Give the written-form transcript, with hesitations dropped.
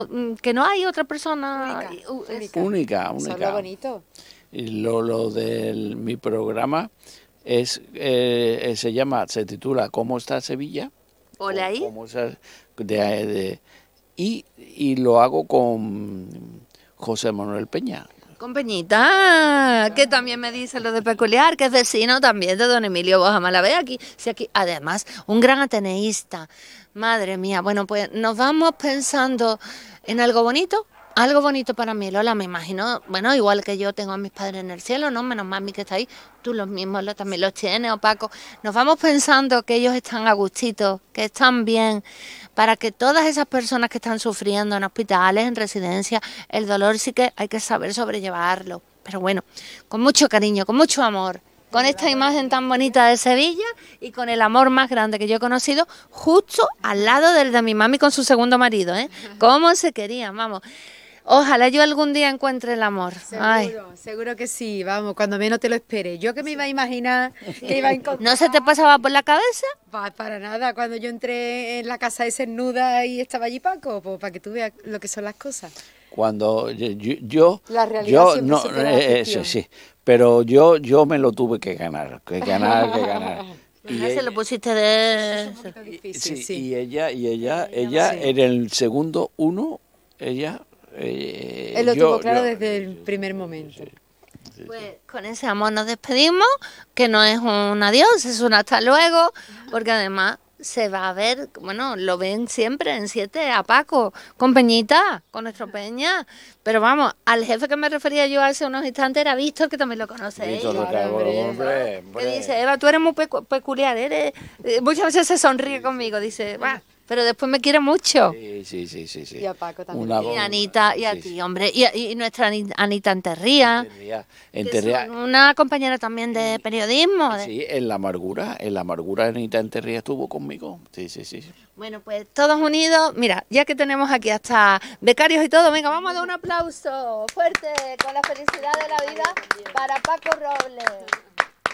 Que no hay otra persona Única. Eso es lo bonito. Y lo de mi programa se titula ¿Cómo está Sevilla? Ole ahí. Y lo hago con José Manuel Peña. Con Peñita, que también me dice lo de peculiar, que es vecino también de don Emilio Boja Malavé, aquí, sí, aquí, además, un gran ateneísta. Madre mía, bueno, pues nos vamos pensando en algo bonito para mí, Lola, me imagino, bueno, igual que yo tengo a mis padres en el cielo, ¿no? Menos mami que está ahí, tú los mismos también los tienes, o Paco. Nos vamos pensando que ellos están a gustito, que están bien, para que todas esas personas que están sufriendo en hospitales, en residencias, el dolor sí que hay que saber sobrellevarlo. Pero bueno, con mucho cariño, con mucho amor, con esta imagen tan bonita de Sevilla y con el amor más grande que yo he conocido, justo al lado del de mi mami con su segundo marido, ¿eh? Cómo se querían, vamos. Ojalá yo algún día encuentre el amor. Seguro que sí, vamos, cuando menos te lo esperes. Yo que me iba a imaginar que iba a encontrar... ¿No se te pasaba por la cabeza? Para nada, cuando yo entré en la casa de desnuda y estaba allí Paco, pues para que tú veas lo que son las cosas. Cuando yo la realidad no, sí, pero yo me lo tuve que ganar. Y se lo pusiste de... Es un poquito difícil, sí. Y ella en el segundo ella... Él lo tuvo claro desde el primer momento. Sí. Pues con ese amor nos despedimos, que no es un adiós, es un hasta luego, porque además se va a ver, bueno, lo ven siempre en 7 a Paco, con Peñita, con nuestro Peña, pero vamos, al jefe que me refería yo hace unos instantes era Víctor, que también lo conocéis. Hombre. Que dice, Eva, tú eres muy peculiar, muchas veces se sonríe conmigo, dice, va. Pero después me quiere mucho. Sí. Y a Paco también. Y a Anita, y a ti, hombre. Y nuestra Anita Enterría. Es una compañera también de periodismo. Sí, en La Amargura Anita Enterría estuvo conmigo. Sí. Bueno, pues todos unidos. Mira, ya que tenemos aquí hasta becarios y todo, venga, vamos a dar un aplauso fuerte con la felicidad de la vida para Paco Robles.